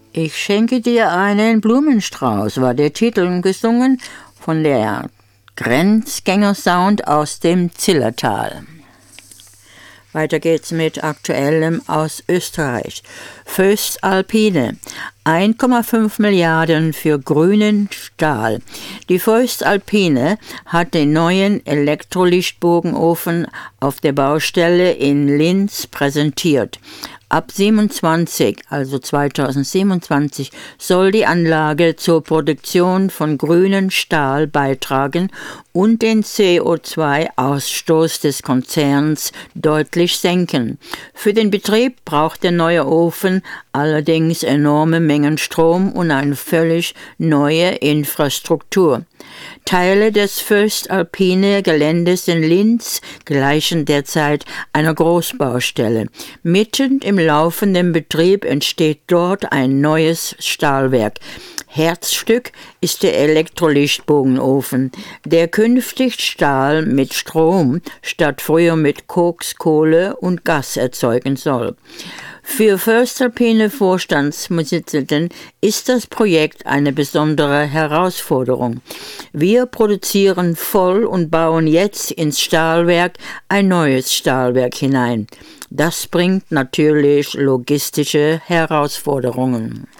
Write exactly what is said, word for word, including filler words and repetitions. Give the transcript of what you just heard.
Ich schenke dir einen Blumenstrauß, war der Titel, gesungen von der Grenzgänger-Sound aus dem Zillertal. Weiter geht's mit Aktuellem aus Österreich. Voestalpine. eins Komma fünf Milliarden für grünen Stahl. Die Voestalpine hat den neuen Elektrolichtbogenofen auf der Baustelle in Linz präsentiert. Ab siebenundzwanzig, also zweitausendsiebenundzwanzig, soll die Anlage zur Produktion von grünem Stahl beitragen und den C O zwei Ausstoß des Konzerns deutlich senken. Für den Betrieb braucht der neue Ofen allerdings enorme Mengen Strom und eine völlig neue Infrastruktur. Teile des Voestalpine Geländes in Linz gleichen derzeit einer Großbaustelle. Mitten im laufenden Betrieb entsteht dort ein neues Stahlwerk. Herzstück ist der Elektrolichtbogenofen, der künftig Stahl mit Strom statt früher mit Koks, Kohle und Gas erzeugen soll. Für Voestalpine-Vorstandsvorsitzenden ist das Projekt eine besondere Herausforderung. Wir produzieren voll und bauen jetzt ins Stahlwerk ein neues Stahlwerk hinein. Das bringt natürlich logistische Herausforderungen.